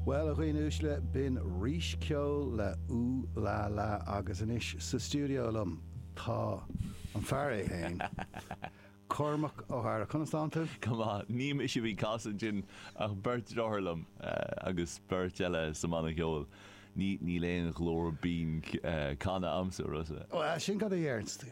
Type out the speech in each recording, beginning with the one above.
Well, a chuoin úsle bin rís ceol le ú lá lá agus inis sa studio lum tá an fearré hain. Cormac O'Hara, Constantine. Come on, níam is bhí casan sin ach bert roharlam agus bert eile sa manna ceol. Ní léon glór bín cána amsa rosa. Well, sin gad a dhéarnst.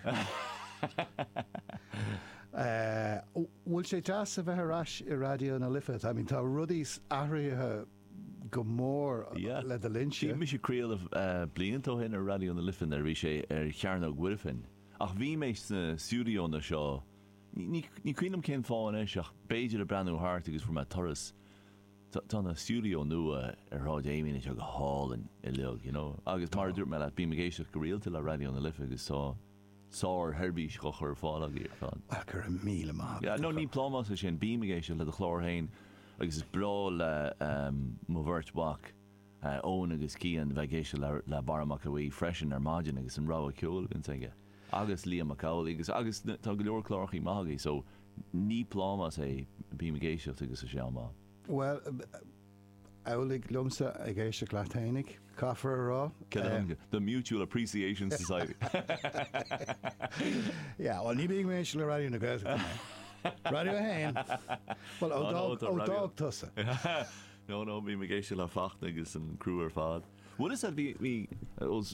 Bhfuil sé deas a bheith arás I radio na lifet. I mean, tá rudís ahraithe go mór le de linse. Sí, mi sé críal bliantó hin ar radio na lifin ar bhí sé ar chearna ghuirfin. Ach bhí méis na studio na seo, ní cuinnam cén fáin éis ach beidir a brand new hart agus fu me toras. Tá na studio nua ar ráid éimín is go hálinn I leog, you know. Agus mar dúirt me le bí me géisteach go rialta le radio na lifa agus sár herbís go chur fáil agé ar fan. Gur a míle má. Ja, no ní plámas a sin bí me géisteach le a chlár hain agus is brá le mo bhirt ón agus cían bheith géisteach le baramach a bhí freisin ar máidin agus an rá a ceol gan teige. Agus Liam McCaul agus tá go leor chláirchaí mágaí, so ní plámas é bí me géisteach agus a seamá. Well, Aulig lumsa a géise glatainig, caffar rá. The Mutual Appreciation Society. Yeah, well, ní bíag méis le radio na gailge. Radio hain. Well, ó dog tusa. No, bí me géise le facht agus an crew ar fad. What is that we